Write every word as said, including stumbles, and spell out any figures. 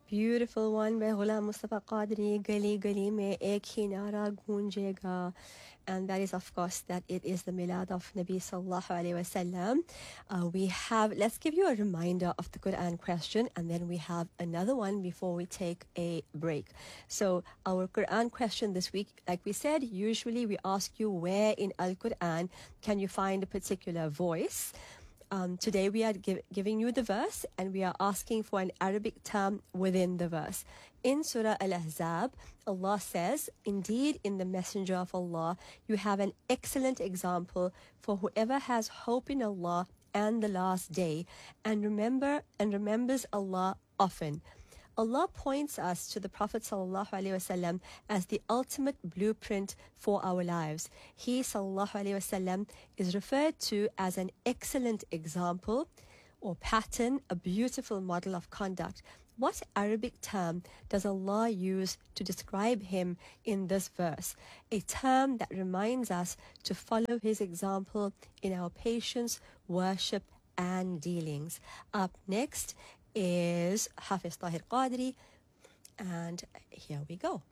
beautiful one by Ghulam Mustafa Qadri, Gali Gali Mein Ek Hi Nara Goonjega. And that is, of course, that it is the Milad of Nabi Sallallahu Alaihi Wasallam. Uh, we have, let's give you a reminder of the Quran question, and then we have another one before we take a break. So our Quran question this week, like we said, usually we ask you where in Al-Quran can you find a particular voice. Um, today we are give, giving you the verse, and we are asking for an Arabic term within the verse. In Surah Al-Ahzab, Allah says, "Indeed, in the Messenger of Allah, you have an excellent example for whoever has hope in Allah and the last day, and remember and remembers Allah often." Allah points us to the Prophet ﷺ as the ultimate blueprint for our lives. He ﷺ is referred to as an excellent example or pattern, a beautiful model of conduct. What Arabic term does Allah use to describe him in this verse? A term that reminds us to follow his example in our patience, worship, and dealings. Up next is Hafiz Tahir Qadri, and here we go.